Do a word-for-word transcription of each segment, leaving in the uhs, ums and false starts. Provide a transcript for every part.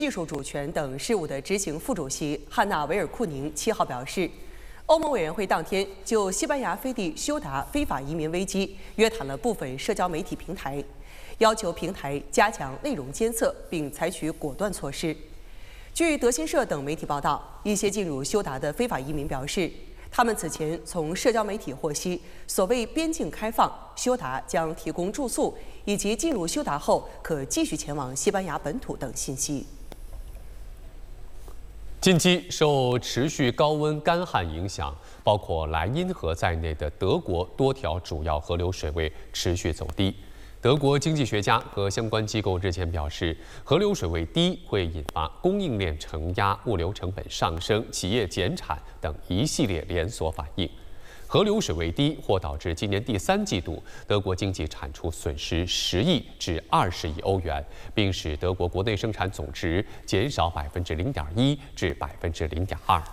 技术主权等事务的执行副主席汉娜·维尔库宁七号表示，欧盟委员会当天就西班牙飞地休达非法移民危机约谈了部分社交媒体平台，要求平台加强内容监测并采取果断措施。据德新社等媒体报道，一些进入休达的非法移民表示，他们此前从社交媒体获悉，所谓边境开放，休达将提供住宿以及进入休达后可继续前往西班牙本土等信息。 近期受持续高温干旱影响，包括莱茵河在内的德国多条主要河流水位持续走低。德国经济学家和相关机构日前表示，河流水位低会引发供应链承压、物流成本上升、企业减产等一系列连锁反应。河流水位低或导致今年第三季度德国经济产出损失十亿至二十亿欧元，并使德国国内生产总值减少百分之零点一至百分之零点二。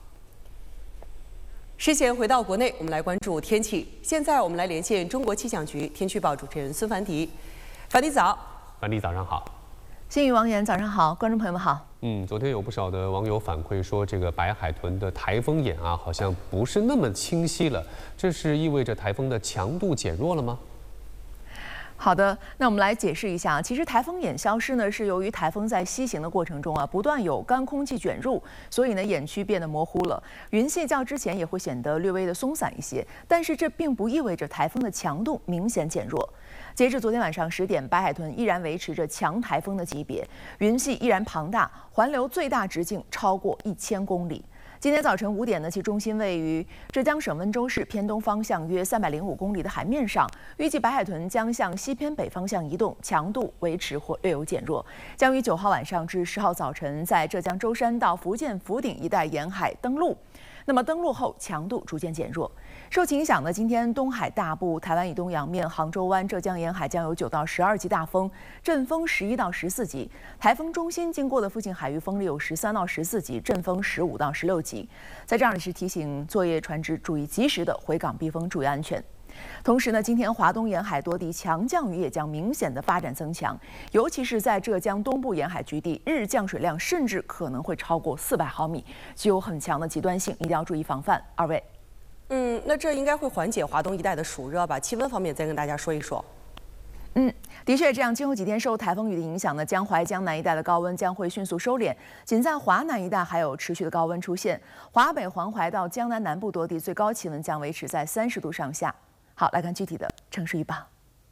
视线回到国内，我们来关注天气。现在我们来连线中国气象局天气预报主持人孙凡迪。凡迪早， 凡迪早上好。 新宇、王岩早上好，观众朋友们好。 嗯，昨天有不少的网友反馈说，这个白海豚的台风眼啊，好像不是那么清晰了，这是意味着台风的强度减弱了吗？ 好的，那我们来解释一下。其实台风眼消失呢，是由于台风在西行的过程中啊，不断有干空气卷入，所以呢眼区变得模糊了，云系较之前也会显得略微的松散一些。但是这并不意味着台风的强度明显减弱。截至昨天晚上十点，白海豚依然维持着强台风的级别，云系依然庞大，环流最大直径超过一千公里。今天早晨五点呢，其中心位于浙江省温州市偏东方向约三百零五公里的海面上，预计白海豚将向西偏北方向移动，强度维持或略有减弱，将于九号晚上至十号早晨在浙江舟山到福建福鼎一带沿海登陆。那么登陆后强度逐渐减弱。受其影响呢，今天东海大部、台湾以东洋面、杭州湾、浙江沿海将有九到十二级大风，阵风十一到十四级。台风中心经过的附近海域风力有十三到十四级，阵风十五到十六级。在这儿呢是提醒作业船只注意及时的回港避风，注意安全。同时呢，今天华东沿海多地强降雨也将明显的发展增强，尤其是在浙江东部沿海局地，日降水量甚至可能会超过四百毫米，具有很强的极端性，一定要注意防范。二位， 嗯，那这应该会缓解华东一带的暑热吧？气温方面再跟大家说一说。 嗯，的确这样。今后几天受台风雨的影响呢，江淮、江南一带的高温将会迅速收敛，仅在华南一带还有持续的高温出现。华北、黄淮到江南南部多地最高气温将维持在三十度上下。好，来看具体的城市预报。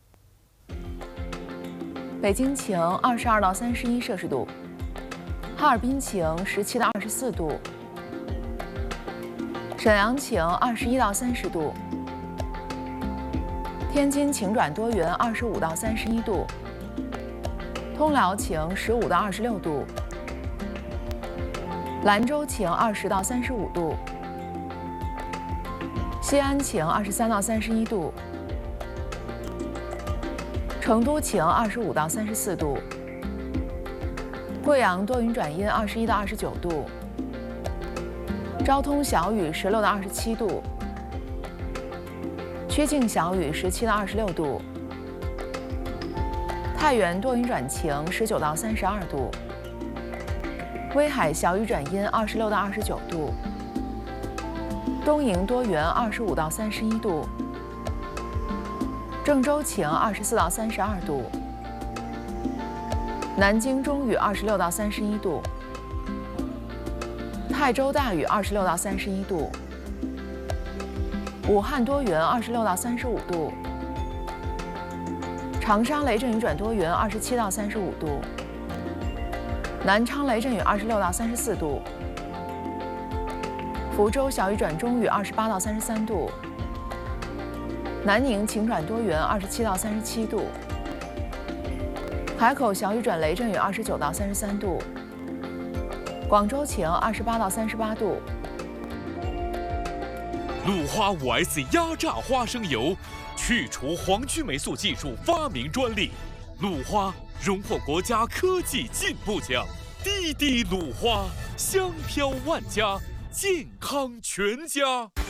北京晴，二十二到三十一摄氏度；哈尔滨晴，十七到二十四度；沈阳晴，二十一到三十度；天津晴转多云，二十五到三十一度；通辽晴，十五到二十六度；兰州晴，二十到三十五度。西安晴，二十三到三十一度；成都晴，二十五到三十四度；贵阳多云转阴，二十一到二十九度；昭通小雨，十六到二十七度；曲靖小雨，十七到二十六度；太原多云转晴，十九到三十二度；威海小雨转阴，二十六到二十九度。东营多云，二十五到三十一度；郑州晴，二十四到三十二度；南京中雨，二十六到三十一度；泰州大雨，二十六到三十一度；武汉多云，二十六到三十五度；长沙雷阵雨转多云，二十七到三十五度；南昌雷阵雨，二十六到三十四度。福州小雨转中雨，二十八到三十三度；南宁晴转多云，二十七到三十七度；海口小雨转雷阵雨，二十九到三十三度；广州晴，二十八到三十八度。 鲁花 五 S 压榨花生油，去除黄曲霉素技术发明专利，鲁花荣获国家科技进步奖，滴滴鲁花，香飘万家，健康全家。